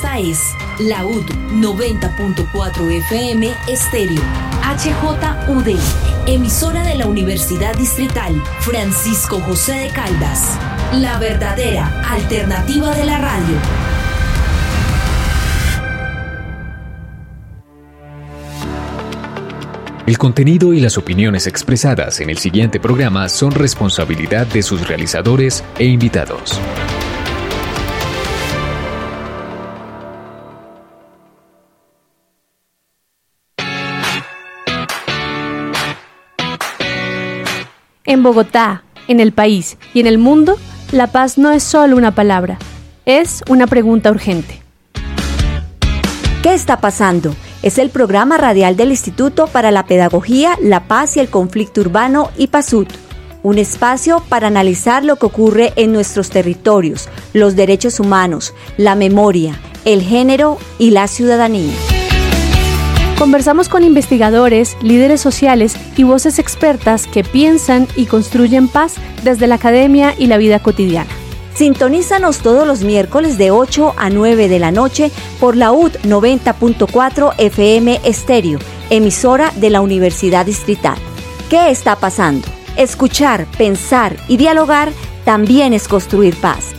Esta es la UD 90.4 FM Estéreo, HJUD, emisora de la Universidad Distrital Francisco José de Caldas, la verdadera alternativa de la radio. El contenido y las opiniones expresadas en el siguiente programa son responsabilidad de sus realizadores e invitados. En Bogotá, en el país y en el mundo, la paz no es solo una palabra, es una pregunta urgente. ¿Qué está pasando? Es el programa radial del Instituto para la Pedagogía, la Paz y el Conflicto Urbano, IPASUT, un espacio para analizar lo que ocurre en nuestros territorios, los derechos humanos, la memoria, el género y la ciudadanía. Conversamos con investigadores, líderes sociales y voces expertas que piensan y construyen paz desde la academia y la vida cotidiana. Sintonízanos todos los miércoles de 8 a 9 de la noche por la UD 90.4 FM Estéreo, emisora de la Universidad Distrital. ¿Qué está pasando? Escuchar, pensar y dialogar también es construir paz.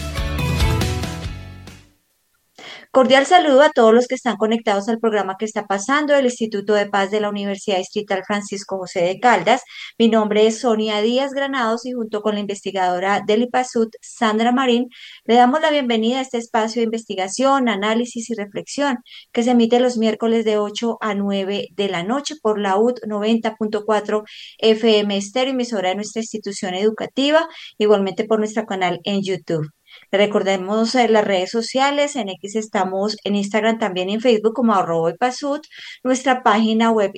Cordial saludo a todos los que están conectados al programa que está pasando del Instituto de Paz de la Universidad Distrital Francisco José de Caldas. Mi nombre es Sonia Díaz Granados y junto con la investigadora del IPASUT, Sandra Marín, le damos la bienvenida a este espacio de investigación, análisis y reflexión que se emite los miércoles de 8 a 9 de la noche por la UD 90.4 FM Estéreo, emisora de nuestra institución educativa, igualmente por nuestro canal en YouTube. Recordemos las redes sociales, en X estamos en Instagram, también en Facebook como @ipasut, nuestra página web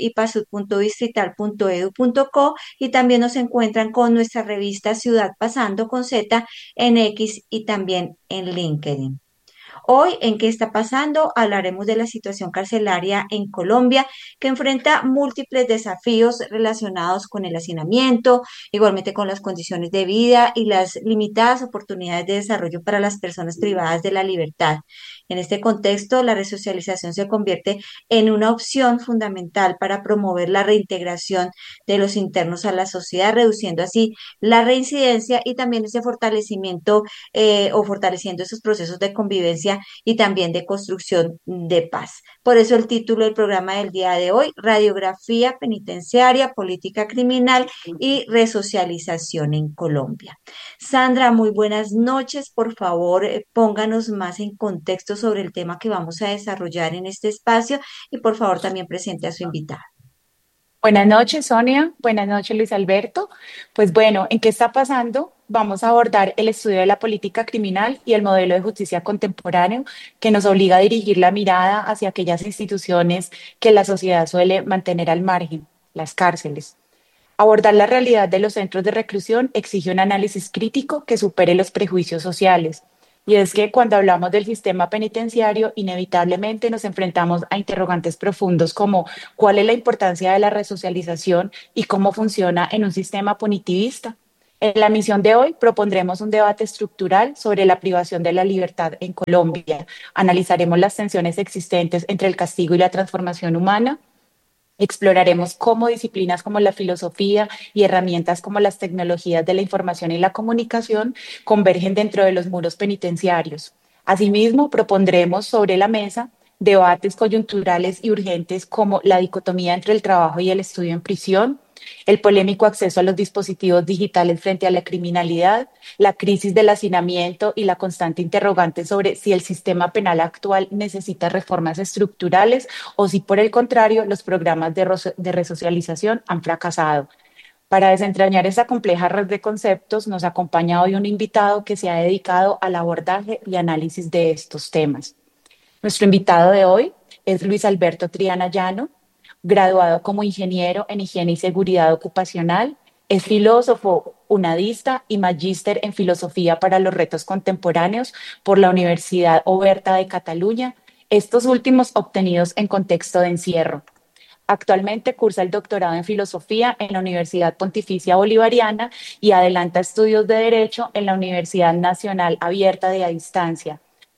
ipasut.distrital.edu.co y también nos encuentran con nuestra revista Ciudad Pasando con Z en X y también en LinkedIn. Hoy, ¿en qué está pasando? Hablaremos de la situación carcelaria en Colombia, que enfrenta múltiples desafíos relacionados con el hacinamiento, igualmente con las condiciones de vida y las limitadas oportunidades de desarrollo para las personas privadas de la libertad. En este contexto, la resocialización se convierte en una opción fundamental para promover la reintegración de los internos a la sociedad, reduciendo así la reincidencia y también ese fortalecimiento o fortaleciendo esos procesos de convivencia y también de construcción de paz. Por eso el título del programa del día de hoy, Radiografía Penitenciaria, Política Criminal y Resocialización en Colombia. Sandra, muy buenas noches. Por favor, pónganos más en contexto sobre el tema que vamos a desarrollar en este espacio y por favor también presente a su invitada. Buenas noches, Sonia. Buenas noches, Luis Alberto. Pues bueno, ¿en qué está pasando? Vamos a abordar el estudio de la política criminal y el modelo de justicia contemporáneo que nos obliga a dirigir la mirada hacia aquellas instituciones que la sociedad suele mantener al margen, las cárceles. Abordar la realidad de los centros de reclusión exige un análisis crítico que supere los prejuicios sociales. Y es que cuando hablamos del sistema penitenciario, inevitablemente nos enfrentamos a interrogantes profundos como cuál es la importancia de la resocialización y cómo funciona en un sistema punitivista. En la misión de hoy propondremos un debate estructural sobre la privación de la libertad en Colombia. Analizaremos las tensiones existentes entre el castigo y la transformación humana. Exploraremos cómo disciplinas como la filosofía y herramientas como las tecnologías de la información y la comunicación convergen dentro de los muros penitenciarios. Asimismo, propondremos sobre la mesa debates coyunturales y urgentes como la dicotomía entre el trabajo y el estudio en prisión, el polémico acceso a los dispositivos digitales frente a la criminalidad, la crisis del hacinamiento y la constante interrogante sobre si el sistema penal actual necesita reformas estructurales o si, por el contrario, los programas de resocialización han fracasado. Para desentrañar esa compleja red de conceptos, nos acompaña hoy un invitado que se ha dedicado al abordaje y análisis de estos temas. Nuestro invitado de hoy es Luis Alberto Triana Llano, graduado como ingeniero en higiene y seguridad ocupacional, es filósofo, unadista y magíster en filosofía para los retos contemporáneos por la Universidad Oberta de Cataluña, estos últimos obtenidos en contexto de encierro. Actualmente cursa el doctorado en filosofía en la Universidad Pontificia Bolivariana y adelanta estudios de Derecho en la Universidad Nacional Abierta de a Distancia.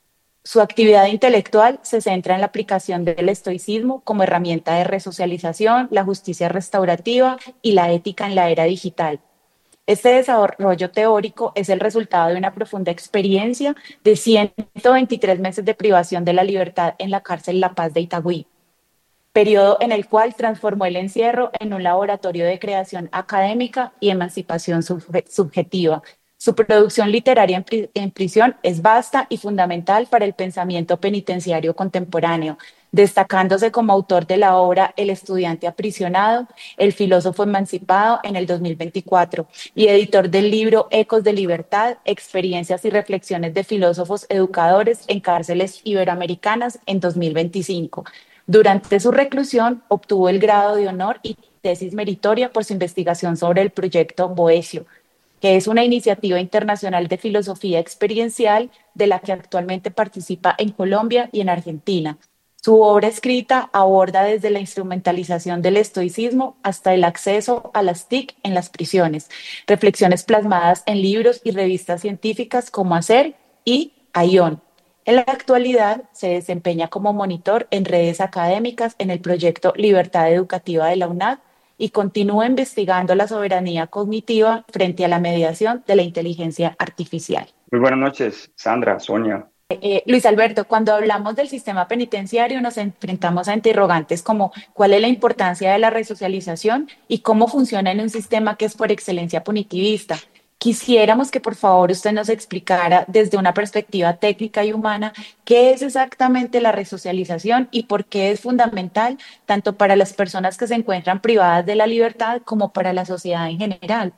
Su actividad intelectual se centra en la aplicación del estoicismo como herramienta de resocialización, la justicia restaurativa y la ética en la era digital. Este desarrollo teórico es el resultado de una profunda experiencia de 123 meses de privación de la libertad en la cárcel La Paz de Itagüí, periodo en el cual transformó el encierro en un laboratorio de creación académica y emancipación subjetiva. Su producción literaria en prisión es vasta y fundamental para el pensamiento penitenciario contemporáneo, destacándose como autor de la obra El estudiante aprisionado, El filósofo emancipado en el 2024 y editor del libro Ecos de Libertad, Experiencias y Reflexiones de Filósofos Educadores en Cárceles Iberoamericanas en 2025. Durante su reclusión obtuvo el grado de honor y tesis meritoria por su investigación sobre el proyecto Boecio, que es una iniciativa internacional de filosofía experiencial de la que actualmente participa en Colombia y en Argentina. Su obra escrita aborda desde la instrumentalización del estoicismo hasta el acceso a las TIC en las prisiones, reflexiones plasmadas en libros y revistas científicas como Hacer y Aion. En la actualidad se desempeña como monitor en redes académicas en el proyecto Libertad Educativa de la UNAD y continúa investigando la soberanía cognitiva frente a la mediación de la inteligencia artificial. Muy buenas noches, Sandra, Sonia. Luis Alberto, cuando hablamos del sistema penitenciario nos enfrentamos a interrogantes como cuál es la importancia de la resocialización y cómo funciona en un sistema que es por excelencia punitivista. Quisiéramos que por favor usted nos explicara desde una perspectiva técnica y humana qué es exactamente la resocialización y por qué es fundamental tanto para las personas que se encuentran privadas de la libertad como para la sociedad en general.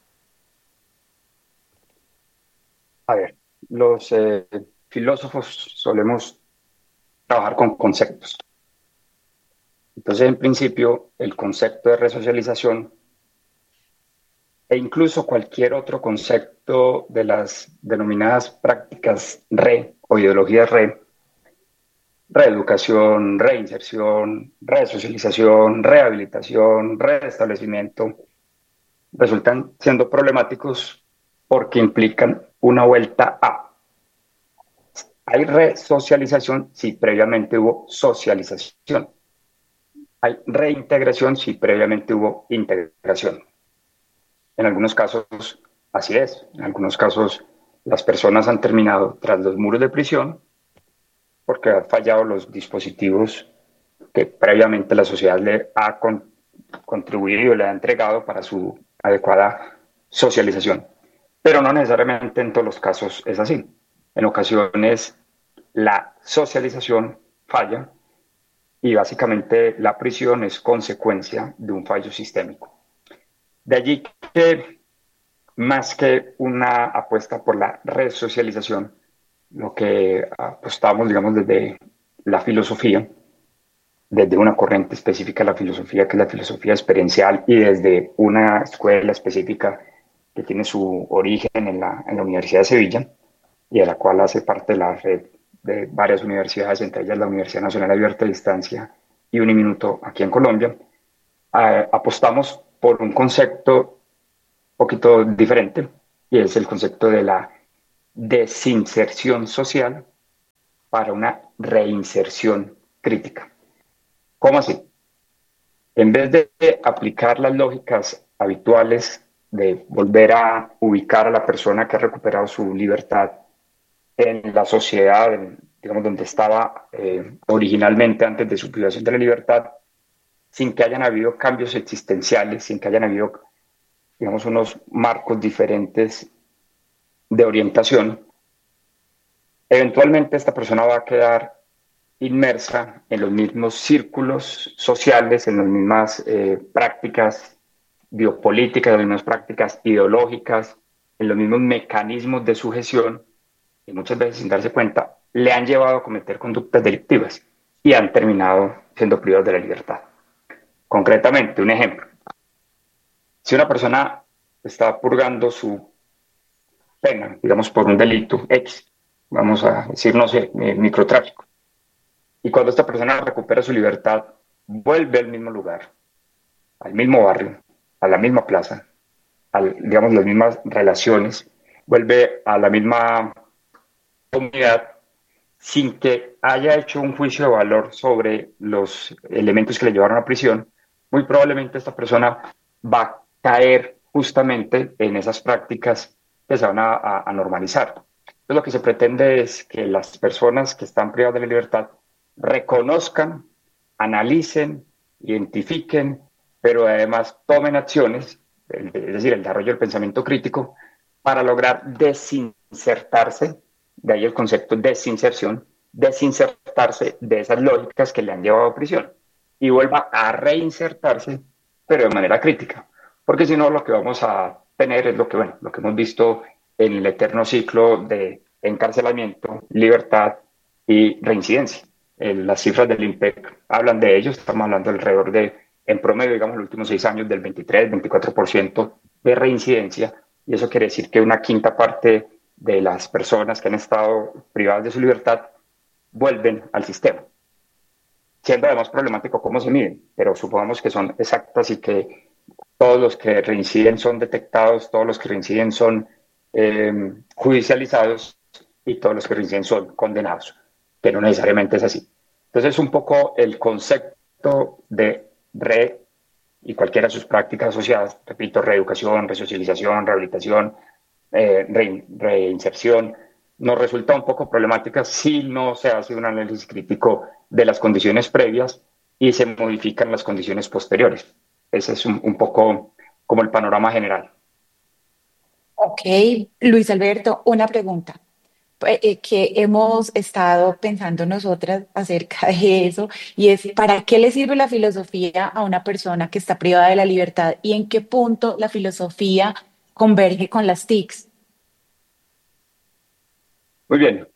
A ver, los filósofos solemos trabajar con conceptos. Entonces, en principio, el concepto de resocialización e incluso cualquier otro concepto de las denominadas prácticas RE o ideologías RE, reeducación, reinserción, resocialización, rehabilitación, reestablecimiento, resultan siendo problemáticos porque implican una vuelta a. Hay resocialización si previamente hubo socialización. Hay reintegración si previamente hubo integración. En algunos casos, así es. En algunos casos, las personas han terminado tras los muros de prisión porque han fallado los dispositivos que previamente la sociedad le ha contribuido y le ha entregado para su adecuada socialización. Pero no necesariamente en todos los casos es así. En ocasiones, la socialización falla y básicamente la prisión es consecuencia de un fallo sistémico. De allí que, más que una apuesta por la resocialización, lo que apostamos, digamos, desde la filosofía, desde una corriente específica de la filosofía, que es la filosofía experiencial, y desde una escuela específica que tiene su origen en la Universidad de Sevilla, y de la cual hace parte la red de varias universidades, entre ellas la Universidad Nacional Abierta a Distancia y Uniminuto aquí en Colombia, apostamos por un concepto un poquito diferente, y es el concepto de la desinserción social para una reinserción crítica. ¿Cómo así? En vez de aplicar las lógicas habituales de volver a ubicar a la persona que ha recuperado su libertad en la sociedad, digamos, donde estaba originalmente antes de su privación de la libertad, sin que hayan habido cambios existenciales, sin que hayan habido, digamos, unos marcos diferentes de orientación, eventualmente esta persona va a quedar inmersa en los mismos círculos sociales, en las mismas prácticas biopolíticas, en las mismas prácticas ideológicas, en los mismos mecanismos de sujeción, y muchas veces sin darse cuenta, le han llevado a cometer conductas delictivas y han terminado siendo privados de la libertad. Concretamente, un ejemplo. Si una persona está purgando su pena, digamos, por un delito X, vamos a decir, no sé, microtráfico, y cuando esta persona recupera su libertad, vuelve al mismo lugar, al mismo barrio, a la misma plaza, digamos, las mismas relaciones, vuelve a la misma comunidad, sin que haya hecho un juicio de valor sobre los elementos que le llevaron a prisión, muy probablemente esta persona va a caer justamente en esas prácticas que se van a normalizar. Entonces, lo que se pretende es que las personas que están privadas de la libertad reconozcan, analicen, identifiquen, pero además tomen acciones, es decir, el desarrollo del pensamiento crítico, para lograr desinsertarse, de ahí el concepto desinserción, desinsertarse de esas lógicas que le han llevado a prisión y vuelva a reinsertarse, pero de manera crítica. Porque si no, lo que vamos a tener es lo que hemos visto en el eterno ciclo de encarcelamiento, libertad y reincidencia. Las cifras del INPEC hablan de ello, estamos hablando alrededor de, en promedio, digamos, los últimos 6 años, del 23-24% de reincidencia, y eso quiere decir que una quinta parte de las personas que han estado privadas de su libertad vuelven al sistema. Siendo además problemático cómo se miden, pero supongamos que son exactas y que todos los que reinciden son detectados, todos los que reinciden son judicializados y todos los que reinciden son condenados, que no necesariamente es así. Entonces, un poco el concepto de y cualquiera de sus prácticas asociadas, repito, reeducación, resocialización, rehabilitación, reinserción, nos resulta un poco problemática si no se hace un análisis crítico de las condiciones previas y se modifican las condiciones posteriores. Ese es un poco como el panorama general. Ok, Luis Alberto, una pregunta que hemos estado pensando nosotras acerca de eso, y es, ¿para qué le sirve la filosofía a una persona que está privada de la libertad y en qué punto la filosofía converge con las TICs? Muy bien.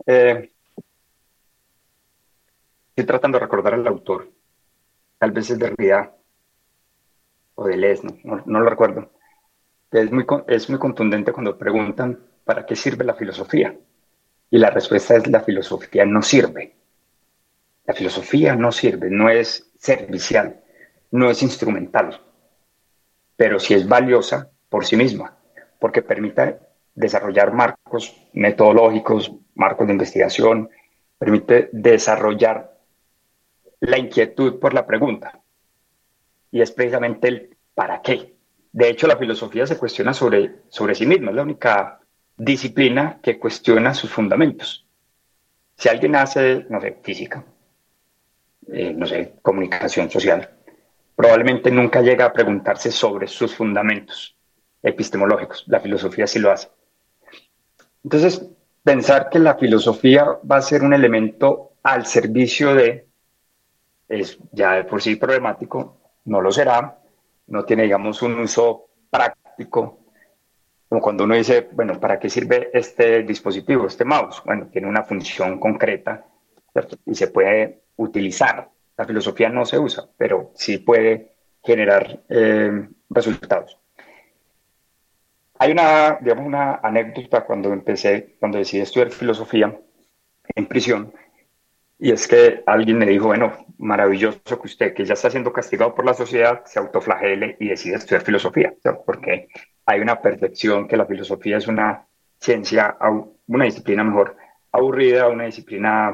Estoy tratando de recordar al autor. Tal vez es Derrida o Deleuze, no lo recuerdo. Es muy contundente cuando preguntan ¿para qué sirve la filosofía? Y la respuesta es: la filosofía no sirve. La filosofía no sirve, no es servicial, no es instrumental, pero sí es valiosa por sí misma, porque permite desarrollar marcos metodológicos, marcos de investigación, permite desarrollar la inquietud por la pregunta, y es precisamente el ¿para qué? De hecho, la filosofía se cuestiona sobre sí misma, es la única disciplina que cuestiona sus fundamentos. Si alguien hace, no sé, física, no sé, comunicación social, probablemente nunca llega a preguntarse sobre sus fundamentos epistemológicos. La filosofía sí lo hace. Entonces, pensar que la filosofía va a ser un elemento al servicio de es ya de por sí problemático, no lo será, no tiene, digamos, un uso práctico, como cuando uno dice, bueno, ¿para qué sirve este dispositivo, este mouse? Bueno, tiene una función concreta, ¿cierto? Y se puede utilizar. La filosofía no se usa, pero sí puede generar resultados. Hay una anécdota cuando decidí estudiar filosofía en prisión, y es que alguien me dijo, bueno, maravilloso que usted, que ya está siendo castigado por la sociedad, se autoflagele y decide estudiar filosofía, ¿cierto? Porque hay una percepción que la filosofía es una ciencia, una disciplina mejor aburrida, una disciplina